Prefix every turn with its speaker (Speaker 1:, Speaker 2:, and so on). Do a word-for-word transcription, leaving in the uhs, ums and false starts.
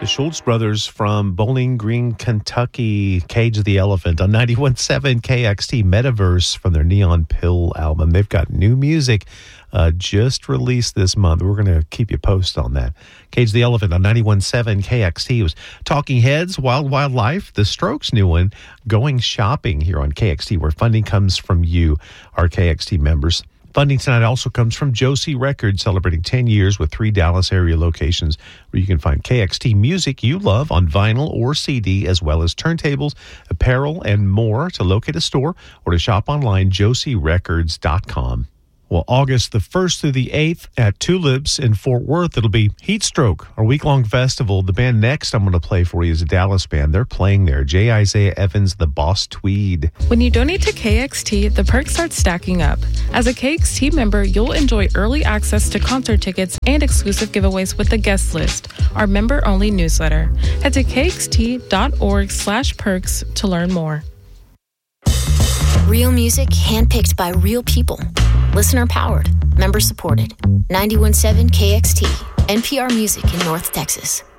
Speaker 1: The Schultz Brothers from Bowling Green, Kentucky, Cage the Elephant on ninety-one point seven K X T Metaverse from their Neon Pill album. They've got new music uh, just released this month. We're going to keep you posted on that. Cage the Elephant on ninety-one point seven K X T was Talking Heads, Wild Wildlife, The Strokes' new one, Going Shopping here on K X T, where funding comes from you, our K X T members. Funding tonight also comes from Josie Records, celebrating ten years with three Dallas area locations where you can find K X T music you love on vinyl or C D, as well as turntables, apparel, and more. To locate a store or to shop online, josie records dot com. Well, August the first through the eighth at Tulips in Fort Worth, it'll be Heatstroke, our week-long festival. The band next I'm going to play for you is a Dallas band. They're playing there. J. Isaiah Evans, the Boss Tweed.
Speaker 2: When you donate to K X T, the perks start stacking up. As a K X T member, you'll enjoy early access to concert tickets and exclusive giveaways with the guest list, our member-only newsletter. Head to kxt.org slash perks to learn more.
Speaker 3: Real music handpicked by real people. Listener powered, member supported. ninety-one point seven K X T, N P R Music in North Texas.